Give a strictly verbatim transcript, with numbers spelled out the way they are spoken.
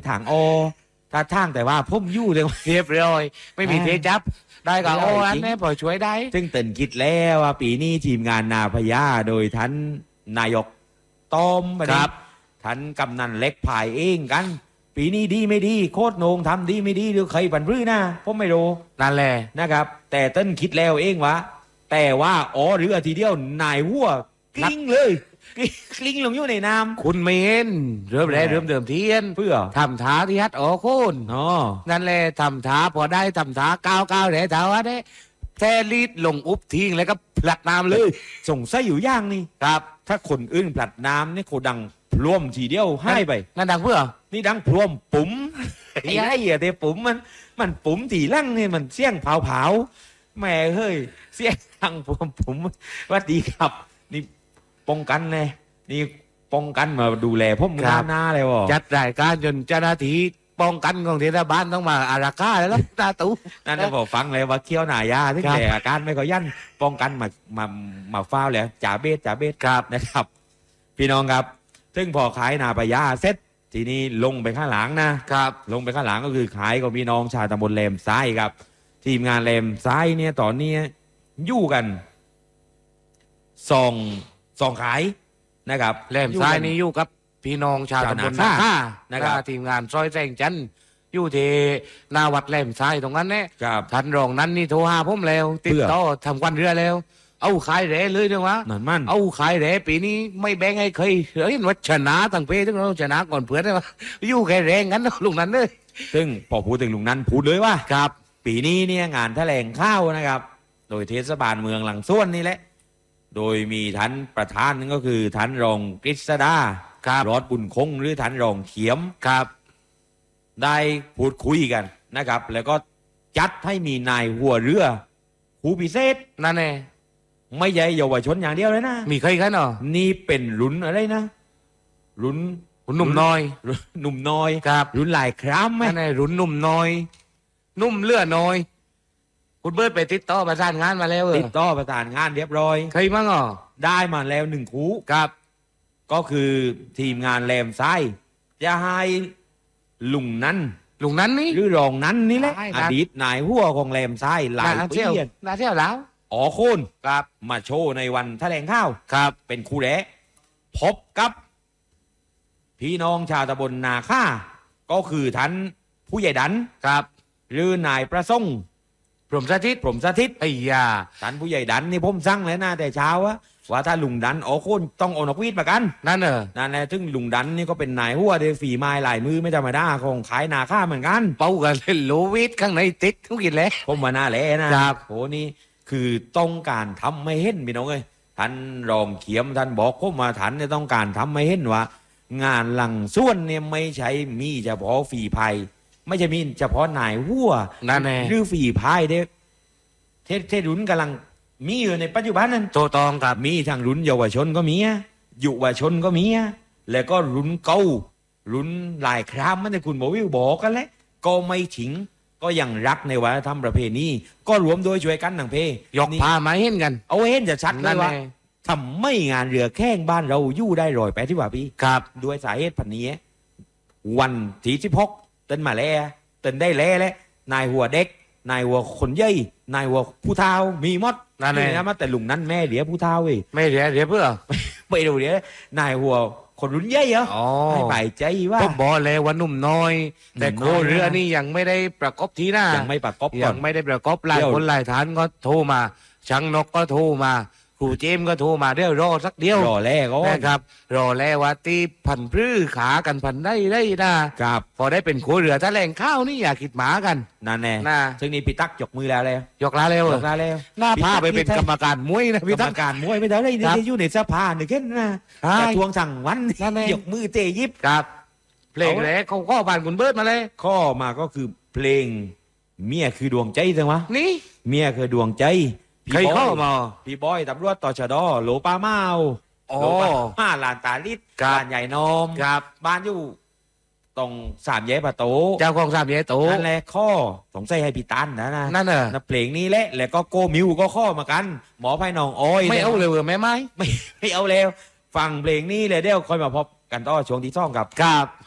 ทางโอถ้าทางแต่ว่าพุ่มยู่เลยเรียบร้อยไม่มีเทจับได้กับโอ้อันจริงนี้พอช่วยได้ซึ่งเตินคิดแล้วว่าปีนี้ทีมงานนาพญาโดยท่านนายกต้อมบัดนี้ท่านกำนันเล็กภายเองกัน ปีนี้ดีไม่ดีโคตรโหนงทำดีไม่ดีหรือใครบันพื้นะผมไม่รู้นั่นแหละนะครับ แต่เต้นคิดแล้วเองวะแต่ว่าอ๋อหรืออาทีเดียวนายวัวกลิ้งเลยกลิ้งลงอยู่ในน้ำคุณไม่เห็นเริ่มแรกแหม่เริ่มเดิมเทียนเพื่อทำท้าที่ฮัดอ๋อคุณอ๋อนั่นแหละทำท้าพอได้ทำท้าก้าวก้าวแหล่ท้าว่าได้แท้รีดลงอุบทิ้งแล้วก็ผลักน้ำเลยสงสัยอยู่อย่างนี่ครับถ้าคนอื่นผลัดน้ำนี่โคดังพรวมทีเดียวให้ไปนั่นดังเพื่อนี่ดังพรวมปุ๋ม ไอ้ไอ้เหี้ยแต่ปุ๋มมันมันปุ๋มตีลั่งนี่มันเสี่ยงเผาเผาแม่เฮ้ยเสี่ยงทังพรวมปุ๋มหวัดดีครับ นี่ป้องกันเลยนี่ป้องกันมาดูแลพวกมึงครับหน้าเลยวะจัดรายการจนเจ้าหน้าที่ป้องกันของเทศบาลต้องมาอาราก้าแล้วตาตู้นั่นจะบอกฟังเลยว่าเคี้ยวหนายาที่ครับแต่อาการไม่ก็ยันป้องกันมามามาฟ้าวเลยจ่าเบสจ่าเบสครับนะครับ พี่น้องครับ ซึ่งพอขายนาปยาเสร็จทีนี้ลงไปข้างหลังนะครับลงไปข้างหลังก็คือขายกับพี่น้องชาวตำบลเลมซ้ายครับ ทีมงานเลมซ้ายเนี่ยตอนนี้อยู่กันสองสองขายนะครับแหลมซ้ายนี้อยู่กับพี่น้องชาวตำบลชาวนานาค่านะครับแล้วก็ทีมงานซอยแสงจันทร์อยู่ที่หนาวัดแหลมซ้ายตรงนั้นเนี่ยครับท่านรองนั้นนี่โทรหาผมแล้ว ติดเพื่อต่อทำควันเรือแล้ว เอาขายแหล่เลยนะวะนั่นมันเอาขายแหล่ปีนี้ไม่แบ่งให้ใครเฮ้ยวัชนะตั้งเพถึงเราชนะก่อนเพื่อนได้ปะอยู่แค่แรงงั้นนะลุงนั้นเลยซึ่งพอพูดถึงลุงนั้นพูดเลยว่าครับปีนี้เนี่ยงานแถลงข้าวนะครับ โดยเทศบาลเมืองหลังส้วนนี่แหละ โดยมีท่านประธานนั่นก็คือท่านรองกฤษดาครับรอดบุญคงหรือท่านรองเขียมครับได้พูดคุยกันนะครับ แล้วก็จัดให้มีนายหัวเรือผู้พิเศษนั่นเองไม่ใช่เยาวชนอย่างเดียวเลยนะมีใครกันเนาะนี่เป็นรุ่นอะไรนะรุ่นรุ่นหนุ่มน้อยรุ่นหนุ่มน้อยครับรุ่นหลายครั้มไหมนั่นเองรุ่นหนุ่มน้อย นุ่มเลือดน้อย คุณเบิร์ดไปติดต่อประสานงานมาแล้วเอติอดต่อประสานงานเรียบร้อยใครมั่งอ่ะได้มาแล้วหนึ่งคู่ครับก็คือทีมงานแรมไซด์จะให้ลุงนั้นลุงนั้นนี่หรือรองนั้นนี่แหละได้อครับดีตนายหัวของแรมไซด์หลายน่ปีเที่ยวอะน่าเที่ยวแล้วอ๋อโคนครับมาโชว์ในวันแถลงข้าวครับเป็นคู่แรกพบกับ พี่น้องชาวตำบลนาค่า ก็คือท่านผู้ใหญ่ดันครับหรือนายประสงค์พรหมสถิตพรหมสถิตไอ้ยาท่านผู้ใหญ่ดันนี่ผมสั่งแล้วนะแต่เช้าว่าว่าถ้าลุงดันอ๋อโคนต้องเอานกวีดมากันนั่นเออนั่นแหละซึ่งลุงดันนี่ก็เป็นนายหัวเดฝีไม้หลายมือไม่ธรรมดาของขายนาค่าเหมือนกันเป้ากันเล่นโลวิดข้างในติดทุกกินแล้วผมว่าน่าแหละนะครับ โหนี่คือต้องการทำไม่เห็นพี่น้องเอ้ยท่านรองเขียมท่านบอกผมมาท่านเนี่ยต้องการทำไม่เห็นว่า งานหลังส่วนเนี่ยไม่ใช่มีเฉพาะฝีพายไม่ใช่มีเฉพาะนายหัวนั่นแน่หรือฝีพายเด้เทศเทศรุ่นกำลังมีอยู่ในปัจจุบันนั้นโตตองครับมีทางรุ่นเยาวชนก็มีอะยุวชนก็มีอะแล้วก็รุ่นเก่ารุ่นหลายครามมันในคุณบอกวิวบอกกันแหละก็ไม่ทิ้งก็ยังรักในวัฒนธรรมประเพณีก็รวมโดยช่วยกันหนังเพยกนี่พามาเห็นกันเอาเห็นจะชัดเลนั่ยนว่าแน่ทำไม่งานเรือแข้งบ้านเราอยู่ได้รอยไปที่ว่าพี่ครับด้วยสาเหตุพันนี้ วันที่สิบหกเต้นมาแล้วเต้นได้แล้วแหละนายหัวเด็ก นายหัวคนใหญ่นายหัวผู้เฒ่ามีหมดนั่นแน่นะมาแต่ลุงนั้นแม่เดี๋ยวผู้เฒ่าเว้ยไม่เดี๋ยวเดี๋ยวเพื่อไปดูเดี๋ยวนายหัวคนรุ่นใหญ่เหรออ๋อให้ใบใจว่าผมบอกเลยว่าหนุ่มน้อย แต่หนุ่โคมน้อยเรือนี่ยังไม่ได้ประกอบทีหน้ายังไม่ประกอบก่ยัอนงไม่ได้ประกอบหลายเดี๋ยวคนหลายฐานก็โทรมาช่างนกก็โทรมาครูเจมส์ก็โทรมาเดี๋ยวรอสักเดียวรอแรกก็นะครับ รอแล้วว่าตีพันพรื้ขากันพันได้ได้นะครับ พอได้เป็นโคเรือถ้าแรงข้าวนี่อย่าคิดหมากันนั่นแน่นะซึ่งนี่พี่ตักยกมือแล้วเลยยกลาเร็วยกแล้วแล้วหน้าพาไปเป็นกรรมการมวยนะกรพี่รตั้มงการมวยไม่ได้เลยครับนี่อยู่ในสภาหนึ่งแค่นั้นนะใช่แต่ทวงสั่งวันนั่นเองยกมือเตะยิบครับเพลงเอาแรกเขาก็บานคุณเบิร์ดมาเลยข้อมาก็คือเพลง เมียคือดวงใจจังวะนี่เมียคือดวงใจพี่ใครเข้าบอยมาพี่บอยตำรวจตชดโหลปลาเมาอ๋อโหลปลาห้าลานตาลิดครับลานใหญ่นอมครับบ้านอยู่ตรงสามแยกประตูเจ้าของสามเยโตนั่นแหละข้อสงสัยให้พี่ตันนะนะนั่นเออนะเพลงนี้แหละแล้วก็โกมิวก็ข้อมากัน หมอไพ่นองอ้อยไม่เอาเลยเว้ยแม่ไม้ไม่ไม่เอาแล้วฟังเพลงนี้เลยเดี๋ยวค่อยมาพบกันต่อช่วงที่สองครับครับ